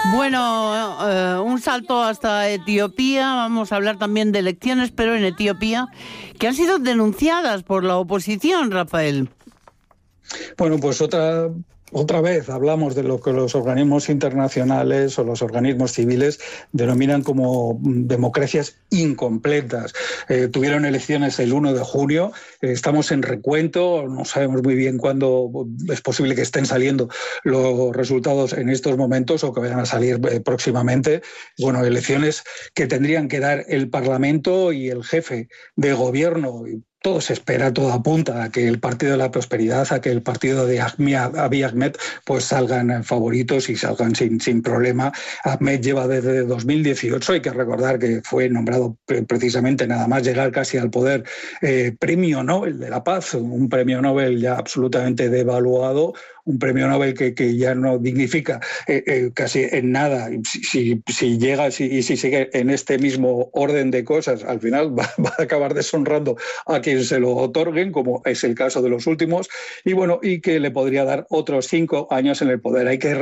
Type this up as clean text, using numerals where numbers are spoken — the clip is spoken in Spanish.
Bueno, un salto hasta Etiopía. Vamos a hablar también de elecciones, pero en Etiopía, que han sido denunciadas por la oposición, Rafael. Bueno, pues otra vez hablamos de lo que los organismos internacionales o los organismos civiles denominan como democracias incompletas. Tuvieron elecciones el 1 de junio, estamos en recuento, no sabemos muy bien cuándo es posible que estén saliendo los resultados en estos momentos o que vayan a salir próximamente. Bueno, elecciones que tendrían que dar el Parlamento y el jefe de gobierno. Todo se espera, todo apunta a que el Partido de la Prosperidad, a que el partido de Abiy Ahmed pues salgan favoritos y salgan sin problema. Ahmed lleva desde 2018, hay que recordar que fue nombrado precisamente nada más llegar casi al poder premio Nobel de la Paz, un premio Nobel ya absolutamente devaluado, un premio Nobel que ya no dignifica casi en nada. Si llega y si sigue en este mismo orden de cosas, al final va a acabar deshonrando a quien se lo otorguen, como es el caso de los últimos, y bueno, y que le podría dar otros 5 años en el poder. Hay que